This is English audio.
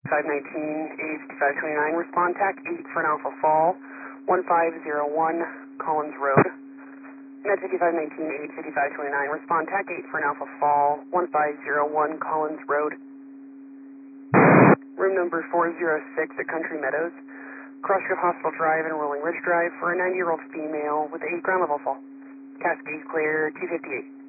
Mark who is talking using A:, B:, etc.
A: 519, 85529, respond TAC 8 for an Alpha Fall, 1501 Collins Road. Med 5519, 85529, respond TAC 8 for an Alpha Fall, 1501 Collins Road. Room number 406 at Country Meadows, Crossfield Hospital Drive and Rolling Ridge Drive for a 90-year-old female with 8 ground level fall. Cascade clear 258.